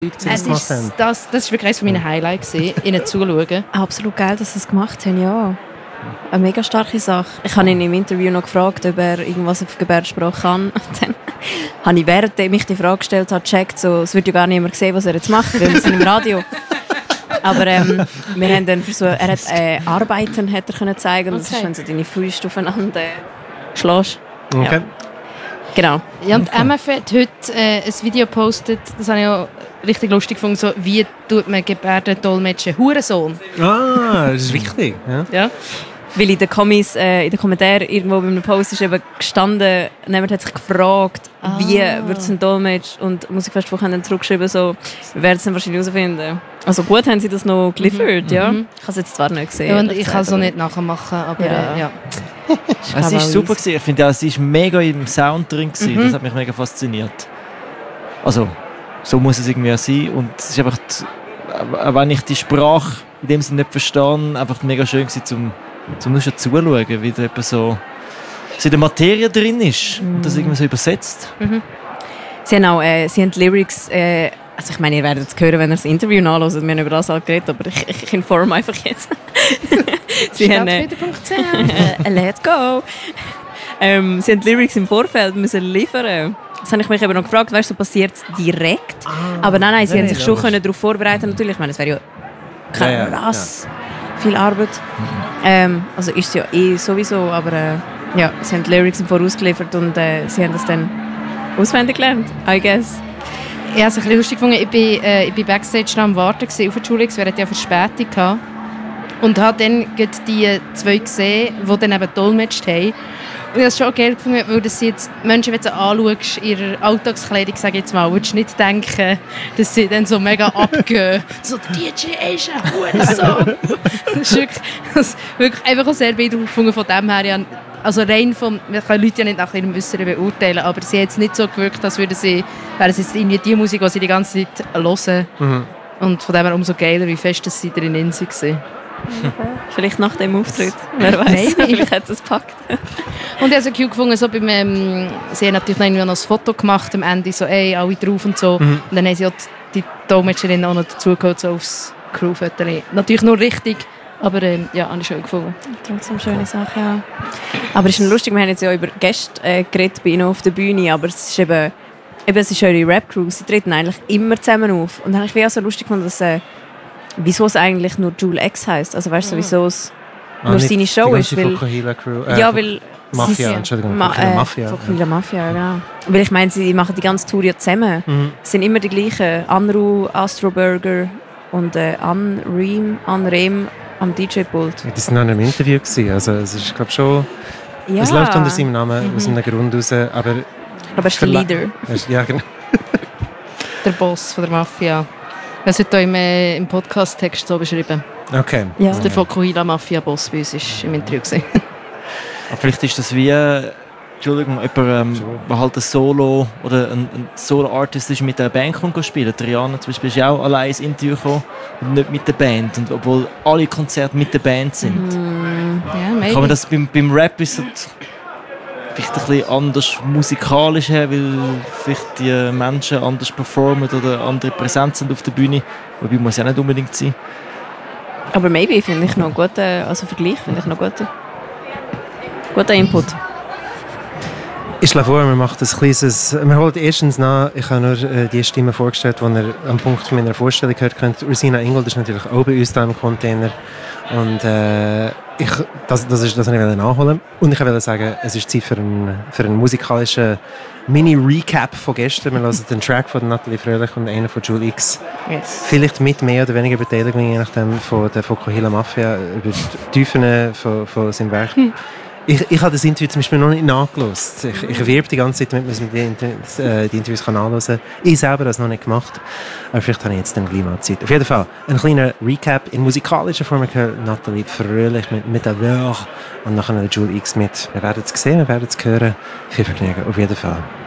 Das ist wirklich eines meiner Highlights, ihnen zuzuschauen. Absolut geil, dass sie es gemacht haben, ja. Eine mega starke Sache. Ich habe ihn im Interview noch gefragt, ob er irgendwas auf Gebärdensprache kann. Dann habe ich, während mich die Frage gestellt habe, gecheckt, so, es wird ja gar niemand sehen, was er jetzt macht, weil wir sind im Radio. Aber wir haben dann versucht, er hat Arbeiten hat er können zeigen. Das ist, wenn du deine Füße aufeinander schlägst. Okay. Ja. Genau. Ja, und MF hat heute ein Video gepostet, das habe ich auch richtig lustig gefunden, so, wie tut man Gebärdendolmetschen Hurensohn? Das ist wichtig. Ja. Weil in den Kommentaren irgendwo bei einem Post ist eben gestanden, jemand hat sich gefragt, wie wird es ein Dolmetsch, und Musikfestwoche haben dann zurückgeschrieben, so, wir werden es dann wahrscheinlich herausfinden. Also gut haben sie das noch geliefert, ja. Ich habe es jetzt zwar nicht gesehen. Ja, und ich kann es auch nicht nachmachen, aber ja. Es war super gewesen. Ich finde auch, sie war mega im Sound drin gewesen. Das hat mich mega fasziniert. Also, so muss es irgendwie auch sein. Und es ist einfach, auch wenn ich die Sprache in dem Sinne nicht verstehe, einfach mega schön gewesen, zum nur schon zuschauen, wie da etwas so in der Materie drin ist und das irgendwie so übersetzt. Sie haben die Lyrics, also ich meine, ihr werdet es hören, wenn ihr das Interview nachhört, wir haben über das halt geredet, aber ich informe einfach jetzt. Sie haben let's go! Sie haben die Lyrics im Vorfeld müssen liefern. Das habe ich mich eben noch gefragt, weißt du, so passiert es direkt? Aber nein, sie haben sich schon darauf vorbereiten natürlich. Ich meine, es wäre ja krass viel Arbeit. Also ist es ja sowieso, aber sie haben die Lyrics im Voraus geliefert und sie haben das dann auswendig gelernt, I guess. Ich habe es ein bisschen lustig gefunden. Ich bin Backstage am Warten auf die Schule, wir hatten ja Verspätung gehabt. Und habe dann die zwei gesehen, die dann eben dolmetscht haben. Und ich habe es schon geil gefunden, weil das jetzt Menschen, wenn du anschaust, ihre Alltagskleidung, sage ich jetzt mal, würdest du nicht denken, dass sie dann so mega abgehen. So, der DJ ist ein Hurensohn. Das ist wirklich einfach auch sehr beeindruckend gefunden von dem her. Also rein vom, wir können Leute ja nicht nach ihrem Äußeren beurteilen, aber sie hat jetzt nicht so gewirkt, als wäre es jetzt irgendwie die Musik, die sie die ganze Zeit hören. Und von dem her umso geiler, wie fest dass sie drin waren. Vielleicht nach dem Auftritt. Wer weiß, vielleicht hat es gepackt. Und ich habe es cute gefunden, so sie haben natürlich noch ein Foto gemacht am Ende, so alle drauf und so. Und dann haben sie auch die Dolmetscherin auch noch dazugeholt, so aufs Crew-Foto. Natürlich nur richtig, aber habe ich schön gefunden. Trotzdem schöne Sache, ja. Aber es ist lustig, wir haben jetzt ja über Gäste geredet bei ihnen auf der Bühne, aber es ist eben es ist eure Rap-Crew, sie treten eigentlich immer zusammen auf. Und dann habe ich auch so lustig gefunden, dass wieso es eigentlich nur Jule X heisst. Also weißt du, wieso es nur seine Show ist. Weil Mafia, Entschuldigung. Fokuhila Mafia, genau. Weil ich meine, sie machen die ganze Tour ja zusammen. Es sind immer die gleichen. Anru, Astro Burger und Anreem am DJ-Pult. Ja, die waren noch in einem Interview gewesen. Also es ist, glaube schon... Ja. Es läuft unter seinem Namen aus einem Grund raus, aber... Aber er ist der Leader. Ja, genau. Der Boss von der Mafia. Das wird hier im Podcast-Text so beschrieben. Okay. Ja. Dass der Fokuhila Mafia-Boss bei uns ist im Interview gesehen. Vielleicht ist das wie, Entschuldigung, jemand, der halt ein Solo oder ein Solo-Artist ist, mit einer Band kommt spielen. Rihanna zum Beispiel ist ja auch allein ins Interview gekommen und nicht mit der Band. Und obwohl alle Konzerte mit der Band sind. Ja, kann man das beim Rap ist es vielleicht ein bisschen anders musikalisch her, weil vielleicht die Menschen anders performen oder andere präsent sind auf der Bühne. Wobei muss ja nicht unbedingt sein. Aber maybe finde ich noch einen guten, also Vergleich finde ich noch guter Input. Ich schlage vor, wir machen ein kleines... Wir holen erstens nach, ich habe nur die Stimme vorgestellt, die ihr am Punkt von meiner Vorstellung gehört könnt. Ursina Ingold ist natürlich auch bei uns da im Container. Und das wollte ich nachholen. Und ich wollte sagen, es ist Zeit für einen musikalischen Mini-Recap von gestern. Wir hören den Track von Nathalie Fröhlich und einen von Jule X. Yes. Vielleicht mit mehr oder weniger Beteiligung, je nachdem, von der Fokuhila Mafia, über die Tiefen von seinem Werk. Ich habe das Interview zum Beispiel noch nicht nachgehört. Ich werbe die ganze Zeit damit, dass man die Interviews nachhören kann. Ich selber habe das noch nicht gemacht. Aber vielleicht habe ich jetzt dann gleich mal Zeit. Auf jeden Fall ein kleiner Recap in musikalischer Form. Nathalie Fröhlich mit der und nachher Jule X mit. Wir werden es sehen, wir werden es hören. Viel Vergnügen, auf jeden Fall.